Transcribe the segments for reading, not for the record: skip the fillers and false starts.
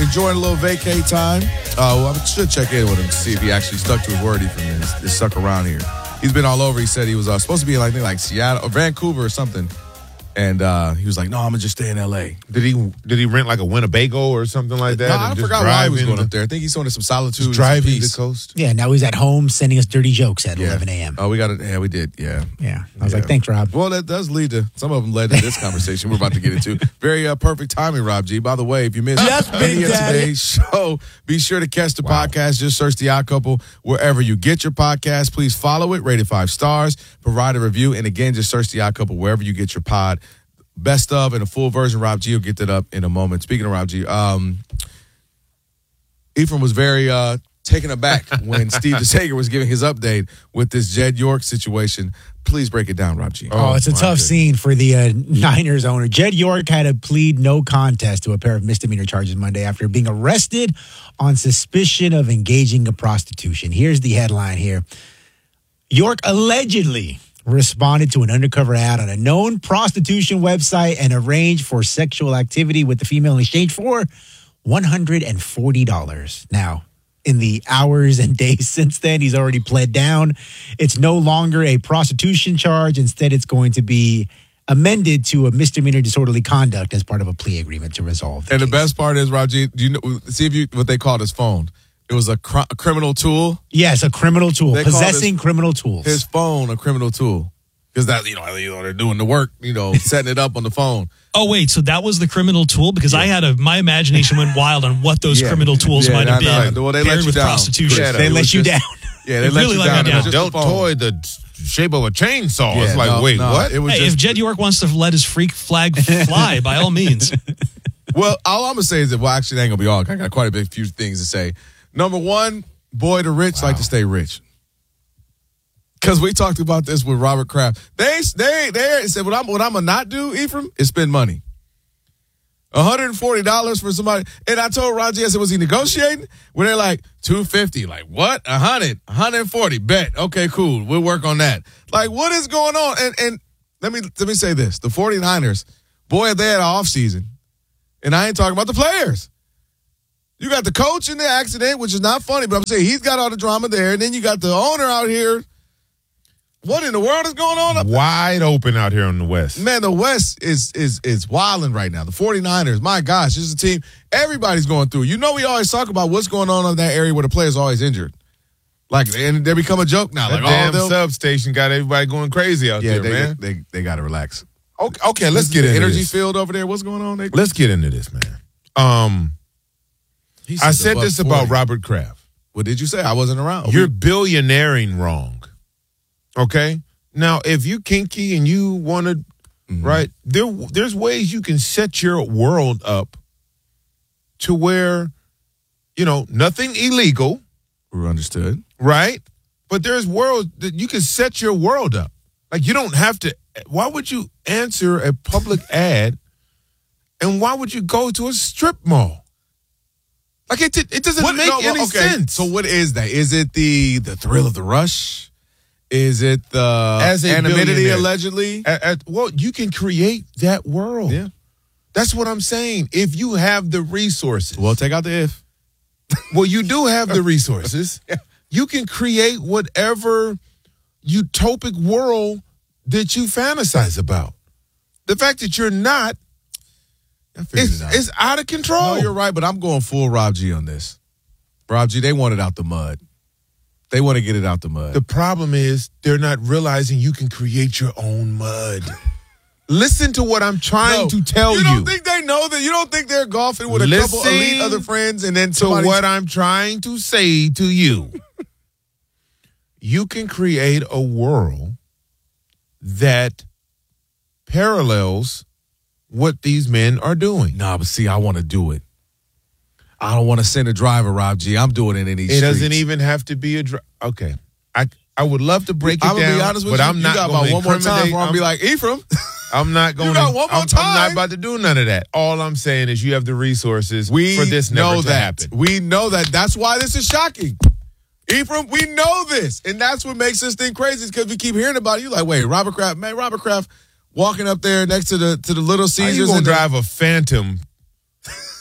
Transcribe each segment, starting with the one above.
enjoying a little vacay time. I should check in with him to see if he actually stuck to his word. He is stuck around here. He's been all over. He said he was supposed to be in like Seattle or Vancouver or something. And he was like, no, I'm going to just stay in L.A. Did he rent like a Winnebago or something like that? No, I forgot why he was going up there. I think he's wanted some solitude. Just driving the coast. Yeah, now he's at home sending us dirty jokes at 11 a.m. Oh, we got it. Yeah, we did. Yeah. Yeah. I was like, thanks, Rob. Well, that does lead to, some of them led to this conversation we're about to get into. Very perfect timing, Rob G. By the way, if you missed any of today's show, be sure to catch the podcast. Just search The Odd Couple wherever you get your podcast. Please follow it, rate it 5 stars, provide a review. And again, just search The Odd Couple wherever you get your pod. Best of and a full version. Rob G will get that up in a moment. Speaking of Rob G, Ephraim was very taken aback when Steve DeSager was giving his update with this Jed York situation. Please break it down, Rob G. Oh, it's a tough scene for the Niners owner. Jed York had to plead no contest to a pair of misdemeanor charges Monday after being arrested on suspicion of engaging in prostitution. Here's the headline here. York allegedly responded to an undercover ad on a known prostitution website and arranged for sexual activity with the female in exchange for $140. Now, in the hours and days since then, he's already pled down. It's no longer a prostitution charge. Instead, it's going to be amended to a misdemeanor disorderly conduct as part of a plea agreement to resolve the case. The best part is, Rob G, do you know, see if you what they called his phone? It was a criminal tool. Yes, a criminal tool. Possessing criminal tools. His phone, a criminal tool. Because that, they're doing the work, setting it up on the phone. Oh, wait, so that was the criminal tool? Because my imagination went wild on what those criminal tools might have been. Well, they let you with down. prostitution. They let you down. Yeah, they let really you let down. me down. Don't toy the shape of a chainsaw. Yeah, it's like, what? It was Hey, if Jed York wants to let his freak flag fly, by all means. Well, all I'm going to say is that, actually, it ain't going to be all. I got quite a few things to say. Number one, boy, the rich like to stay rich. Because we talked about this with Robert Kraft. They said, what I'm going to not do, Ephraim, is spend money. $140 for somebody. And I told Roger, I said, was he negotiating? When they're like, $250. Like, what? $100, $140. Bet. Okay, cool. We'll work on that. Like, what is going on? And let me say this. The 49ers, boy, they had an offseason. And I ain't talking about the players. You got the coach in the accident, which is not funny, but I'm saying he's got all the drama there. And then you got the owner out here. What in the world is going on up there? Wide open out here in the West. Man, the West is wilding right now. The 49ers, my gosh, this is a team everybody's going through. We always talk about what's going on in that area where the players are always injured. And they become a joke now. That damn substation got everybody going crazy out there, man. They got to relax. Okay, let's get into energy this. field over there. What's going on? Let's get into this, man. I said this about Robert Kraft. What did you say? I wasn't around. You're billionairing wrong. Okay? Now, if you kinky and you want to, right, there's ways you can set your world up to where, nothing illegal. We're understood. Right? But there's worlds that you can set your world up. Like, you don't have to, why would you answer a public ad and why would you go to a strip mall? Like, it doesn't make any sense. So what is that? Is it the thrill of the rush? Is it the anonymity, allegedly? Well, you can create that world. Yeah. That's what I'm saying. If you have the resources. Well, take out the if. Well, you do have the resources. Yeah. You can create whatever utopic world that you fantasize about. The fact that you're not, it's out of control. No, you're right, but I'm going full Rob G on this. Rob G, they want it out the mud. They want to get it out the mud. The problem is they're not realizing you can create your own mud. Listen to what I'm trying to tell you. You don't think they know that? You don't think they're golfing with a couple elite other friends and then somebody... to what I'm trying to say to you. You can create a world that parallels what these men are doing. Nah, but see, I want to do it. I don't want to send a driver, Rob G. I'm doing it in these streets. It doesn't even have to be a driver. Okay. I would love to break it down. I'm going to be honest with you. I'm not got about one more time before I'm be like, Ephraim. I'm not going to. You got one more time. I'm not about to do none of that. All I'm saying is you have the resources for this never to happen. We know that. That's why this is shocking. Ephraim, we know this. And that's what makes this thing crazy because we keep hearing about it. You like, wait, Robert Kraft walking up there next to the Little Caesars. How you going to drive a Phantom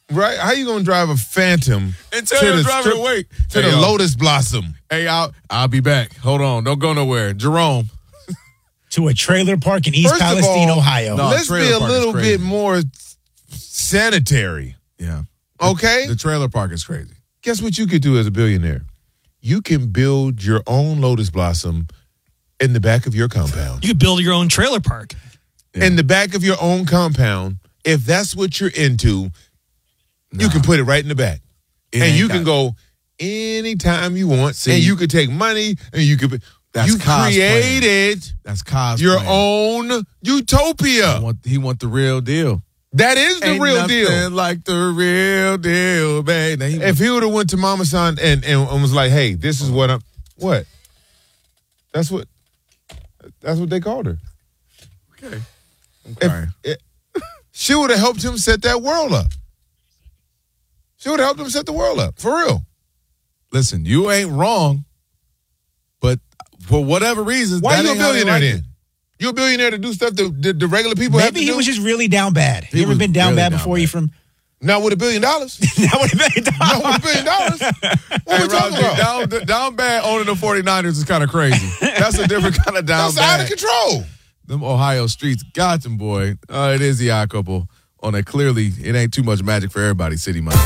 Right? How you gonna drive a Phantom And tell your driver to wait. to the Lotus Blossom? Hey, I'll be back. Hold on. Don't go nowhere. Jerome. To a trailer park in East First of Palestine, all, Ohio. No. Let's trailer be a park is little crazy. bit more sanitary. Yeah. Okay? The trailer park is crazy. Guess what you could do as a billionaire? You can build your own Lotus Blossom in the back of your compound. You could build your own trailer park. Yeah. In the back of your own compound, if that's what you're into, you can put it right in the back. It And ain't you got- can go anytime you want. See, and you could take money and you could That's you cosplaying. created That's cosplay. your own utopia. He want the real deal. That is the Ain't real nothing deal. like the real deal, babe. Now If he would have went to Mama San and was like, "Hey, this is what I'm," what? That's what they called her. okay. I'm sorry. She would have helped him set that world up. She would have helped him set the world up for real. Listen, you ain't wrong, but for whatever reason, Why that you a ain't how they billionaire like then? it. You a billionaire to do stuff that the regular people have to Maybe do? he was just really down bad. He You ever was been down really bad down before? bad. You from? Not with $1 billion. Not with That would have been $1 billion. What we talking about? Down bad owning the 49ers is kind of crazy. That's a different kind of down That's bad. out of control. Them Ohio streets got them, boy. It is the odd couple on a clearly, it ain't too much magic for everybody city money.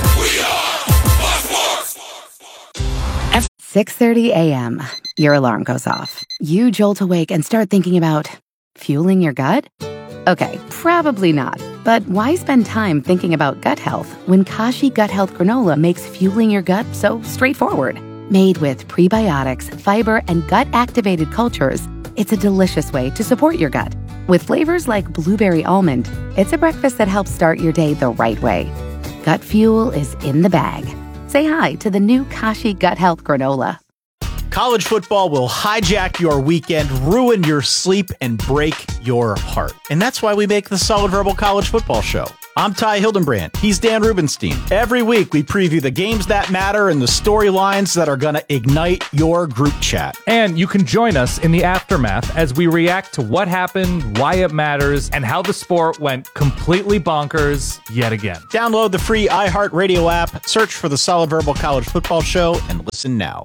6:30 a.m. Your alarm goes off. You jolt awake and start thinking about fueling your gut? Okay, probably not. But why spend time thinking about gut health when Kashi Gut Health Granola makes fueling your gut so straightforward? Made with prebiotics, fiber, and gut-activated cultures, it's a delicious way to support your gut. With flavors like blueberry almond, it's a breakfast that helps start your day the right way. Gut fuel is in the bag. Say hi to the new Kashi Gut Health Granola. College football will hijack your weekend, ruin your sleep, and break your heart. And that's why we make the Solid Verbal College Football Show. I'm Ty Hildenbrand. He's Dan Rubenstein. Every week, we preview the games that matter and the storylines that are going to ignite your group chat. And you can join us in the aftermath as we react to what happened, why it matters, and how the sport went completely bonkers yet again. Download the free iHeartRadio app, search for the Solid Verbal College Football Show, and listen now.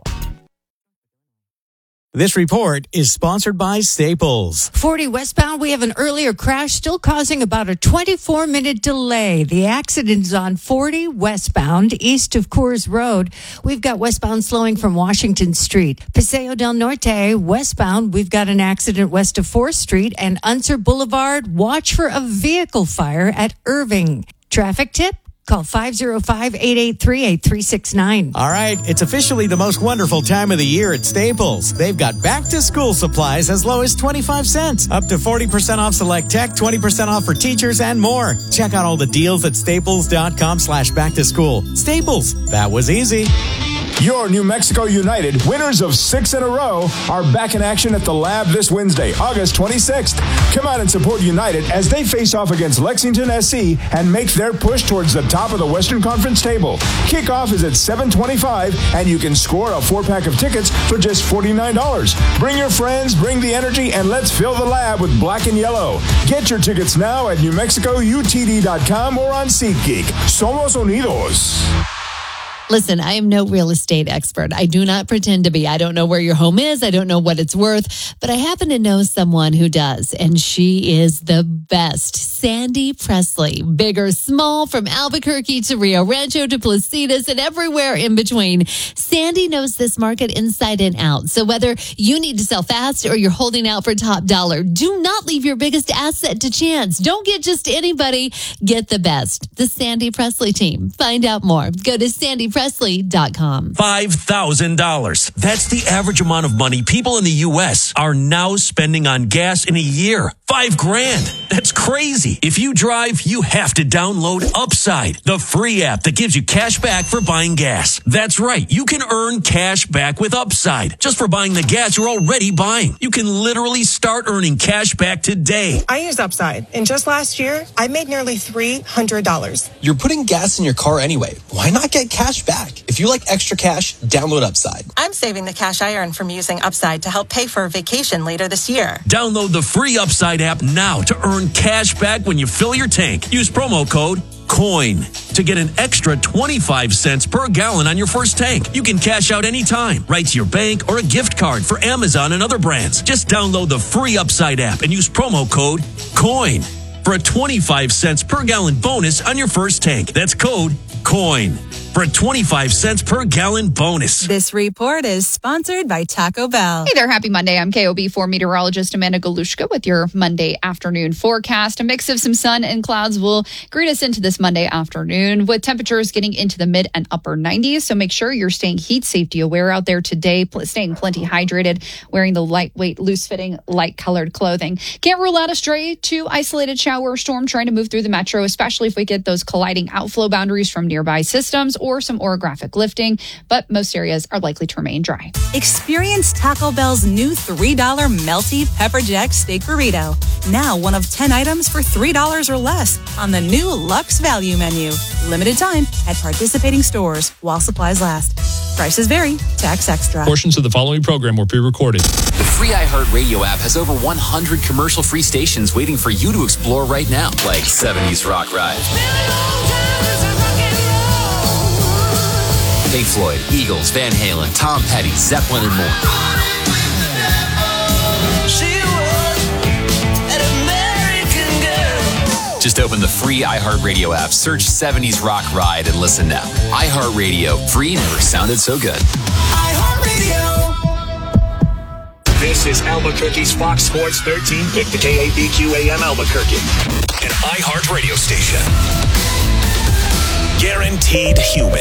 This report is sponsored by Staples. 40 westbound, we have an earlier crash still causing about a 24-minute delay. The accident is on 40 westbound east of Coors Road. We've got westbound slowing from Washington Street. Paseo del Norte westbound, we've got an accident west of 4th Street and Unser Boulevard. Watch for a vehicle fire at Irving. Traffic tip? Call 505-883-8369. All right, it's officially the most wonderful time of the year at Staples. They've got back-to-school supplies as low as 25 cents, up to 40% off select tech, 20% off for teachers, and more. Check out all the deals at staples.com/back-to-school. Staples, that was easy. Your New Mexico United, winners of 6 in a row, are back in action at the Lab this Wednesday, August 26th. Come out and support United as they face off against Lexington SC and make their push towards the top of the Western Conference table. Kickoff is at 7:25, and you can score a 4-pack of tickets for just $49. Bring your friends, bring the energy, and let's fill the Lab with black and yellow. Get your tickets now at NewMexicoUTD.com or on SeatGeek. Somos Unidos. Listen, I am no real estate expert. I do not pretend to be. I don't know where your home is. I don't know what it's worth, but I happen to know someone who does, and she is the best. Sandy Presley, big or small, from Albuquerque to Rio Rancho to Placitas and everywhere in between. Sandy knows this market inside and out. So whether you need to sell fast or you're holding out for top dollar, do not leave your biggest asset to chance. Don't get just anybody. Get the best. The Sandy Presley team. Find out more. Go to sandypresley.com. $5,000. That's the average amount of money people in the U.S. are now spending on gas in a year. $5,000. That's crazy. If you drive, you have to download Upside, the free app that gives you cash back for buying gas. That's right. You can earn cash back with Upside just for buying the gas you're already buying. You can literally start earning cash back today. I use Upside, and just last year, I made nearly $300. You're putting gas in your car anyway. Why not get cash back? If you like extra cash, download Upside. I'm saving the cash I earn from using Upside to help pay for a vacation later this year. Download the free Upside app now to earn cash back when you fill your tank. Use promo code COIN to get an extra 25 cents per gallon on your first tank. You can cash out anytime, right to your bank or a gift card for Amazon and other brands. Just download the free Upside app and use promo code COIN for a 25 cents per gallon bonus on your first tank. That's code COIN for a 25 cents per gallon bonus. This report is sponsored by Taco Bell. Hey there, happy Monday. I'm KOB4 meteorologist Amanda Galushka with your Monday afternoon forecast. A mix of some sun and clouds will greet us into this Monday afternoon with temperatures getting into the mid and upper 90s. So make sure you're staying heat safety aware out there today, staying plenty hydrated, wearing the lightweight, loose-fitting, light-colored clothing. Can't rule out a stray to isolated shower or storm trying to move through the metro, especially if we get those colliding outflow boundaries from nearby systems or some orographic lifting, but most areas are likely to remain dry. Experience Taco Bell's new $3 melty pepper jack steak burrito. Now one of 10 items for $3 or less on the new Luxe Value menu. Limited time at participating stores while supplies last. Prices vary. Tax extra. Portions of the following program were pre-recorded. The free iHeartRadio app has over 100 commercial-free stations waiting for you to explore right now, like 70s Rock Ride, Pink Floyd, Eagles, Van Halen, Tom Petty, Zeppelin, and more. Just open the free iHeartRadio app, search 70s Rock Ride, and listen now. iHeartRadio, free never sounded so good. iHeartRadio. This is Albuquerque's Fox Sports 1350 KABQ AM Albuquerque, an iHeart radio station. Guaranteed human.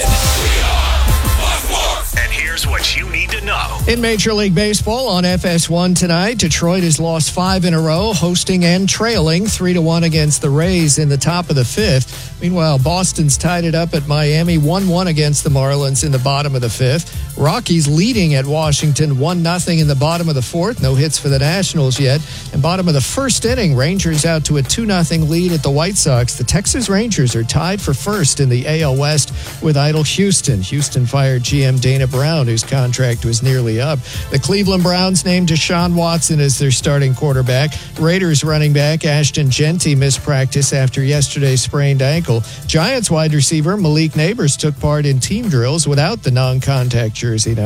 And here's what you need to know. In Major League Baseball on FS1 tonight, Detroit has lost 5 in a row, hosting and trailing 3-1 against the Rays in the top of the 5th. Meanwhile, Boston's tied it up at Miami 1-1 against the Marlins in the bottom of the 5th. Rockies leading at Washington 1-0 in the bottom of the 4th. No hits for the Nationals yet. And bottom of the first inning, Rangers out to a 2-0 lead at the White Sox. The Texas Rangers are tied for first in the AL West with idle Houston. Houston fired GM Dana Brown, whose contract was nearly up. The Cleveland Browns named Deshaun Watson as their starting quarterback. Raiders running back Ashton Genty missed practice after yesterday's sprained ankle. Giants wide receiver Malik Neighbors took part in team drills without the non-contact jersey.